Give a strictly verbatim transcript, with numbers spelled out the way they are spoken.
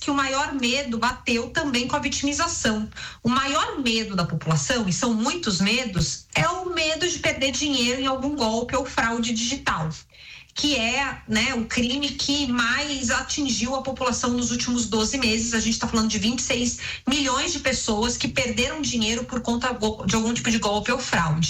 que o maior medo bateu também com a vitimização. O maior medo da população, e são muitos medos, é o medo de perder dinheiro em algum golpe ou fraude digital, que é, né, o crime que mais atingiu a população nos últimos doze meses. A gente está falando de vinte e seis milhões de pessoas que perderam dinheiro por conta de algum tipo de golpe ou fraude.